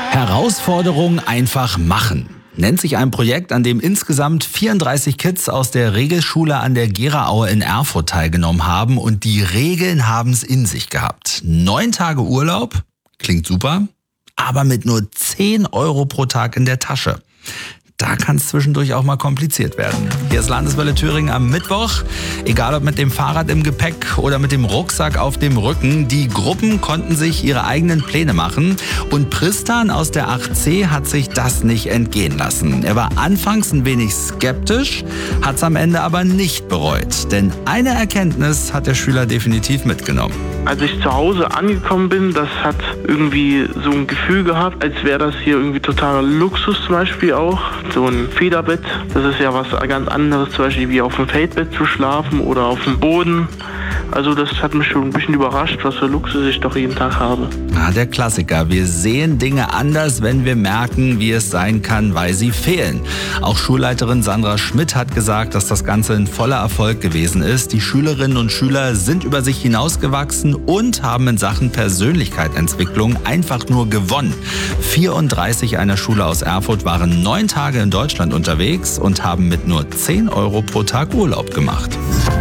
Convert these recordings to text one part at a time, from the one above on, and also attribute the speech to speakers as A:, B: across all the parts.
A: Herausforderung einfach machen. Nennt sich ein Projekt, an dem insgesamt 34 Kids aus der Regelschule an der Gera-Aue in Erfurt teilgenommen haben und die Regeln haben es in sich gehabt. 9 Tage Urlaub, klingt super, aber mit nur 10 Euro pro Tag in der Tasche. Da kann es zwischendurch auch mal kompliziert werden. Hier ist Landeswelle Thüringen am Mittwoch. Egal ob mit dem Fahrrad im Gepäck oder mit dem Rucksack auf dem Rücken, die Gruppen konnten sich ihre eigenen Pläne machen. Und Pristan aus der 8C hat sich das nicht entgehen lassen. Er war anfangs ein wenig skeptisch, hat es am Ende aber nicht bereut. Denn eine Erkenntnis hat der Schüler definitiv mitgenommen.
B: Als ich zu Hause angekommen bin, das hat irgendwie so ein Gefühl gehabt, als wäre das hier irgendwie totaler Luxus zum Beispiel auch. So ein Federbett, das ist ja was ganz anderes, zum Beispiel wie auf dem Feldbett zu schlafen oder auf dem Boden. Also das hat mich schon ein bisschen überrascht, was für Luxus ich doch jeden Tag habe.
A: Der Klassiker. Wir sehen Dinge anders, wenn wir merken, wie es sein kann, weil sie fehlen. Auch Schulleiterin Sandra Schmidt hat gesagt, dass das Ganze ein voller Erfolg gewesen ist. Die Schülerinnen und Schüler sind über sich hinausgewachsen und haben in Sachen Persönlichkeitsentwicklung einfach nur gewonnen. 34 einer Schule aus Erfurt waren 9 Tage in Deutschland unterwegs und haben mit nur 10 Euro pro Tag Urlaub gemacht.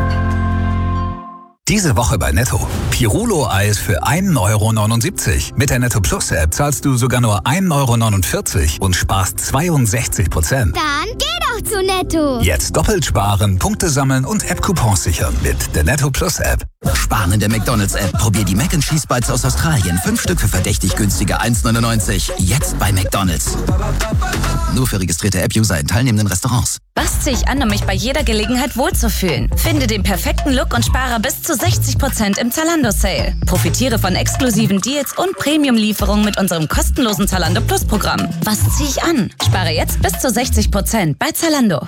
C: Diese Woche bei Netto. Pirulo-Eis für 1,79 €. Mit der Netto Plus App zahlst du sogar nur 1,49 € und sparst 62%.
D: Dann geh doch zu Netto.
C: Jetzt doppelt sparen, Punkte sammeln und App-Coupons sichern mit der Netto Plus App.
E: Sparen in der McDonald's-App. Probier die Mac & Cheese Bites aus Australien. 5 Stück für verdächtig günstige 1,99 €. Jetzt bei McDonald's. Nur für registrierte App-User in teilnehmenden Restaurants.
F: Was ziehe ich an, um mich bei jeder Gelegenheit wohlzufühlen? Finde den perfekten Look und spare bis zu 60% im Zalando-Sale. Profitiere von exklusiven Deals und Premium-Lieferungen mit unserem kostenlosen Zalando Plus-Programm. Was ziehe ich an? Spare jetzt bis zu 60% bei Zalando.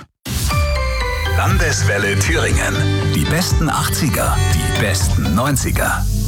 C: Landeswelle Thüringen. Die besten 80er, die besten 90er.